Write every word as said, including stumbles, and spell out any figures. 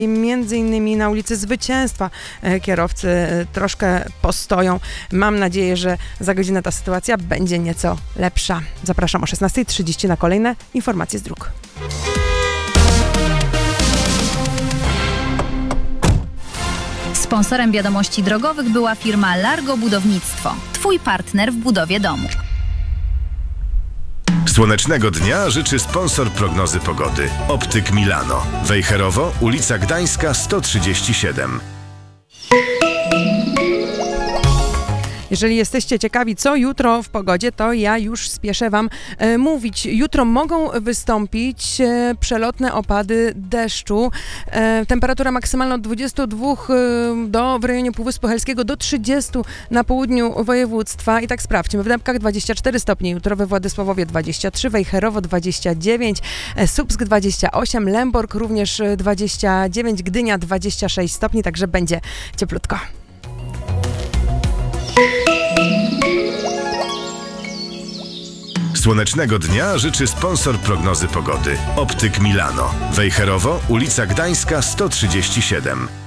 Między innymi na ulicy Zwycięstwa kierowcy troszkę postoją. Mam nadzieję, że za godzinę ta sytuacja będzie nieco lepsza. Zapraszam o szesnasta trzydzieści na kolejne informacje z dróg. Sponsorem wiadomości drogowych była firma Largo Budownictwo. Twój partner w budowie domu. Słonecznego dnia życzy sponsor prognozy pogody. Optyk Milano. Wejherowo, ulica Gdańska sto trzydzieści siedem. Jeżeli jesteście ciekawi, co jutro w pogodzie, to ja już spieszę Wam e, mówić. Jutro mogą wystąpić e, przelotne opady deszczu. E, temperatura maksymalna od dwudziestu dwóch e, do, w rejonie Półwyspu Helskiego do trzydziestu na południu województwa. I tak sprawdźmy. W Dębkach dwadzieścia cztery stopnie, jutro we Władysławowie dwadzieścia trzy, Wejherowo dwadzieścia dziewięć, e, Słupsk dwadzieścia osiem, Lęborg również dwadzieścia dziewięć, Gdynia dwadzieścia sześć stopni, także będzie cieplutko. Słonecznego dnia życzy sponsor prognozy pogody. Optyk Milano. Wejherowo, ulica Gdańska sto trzydzieści siedem.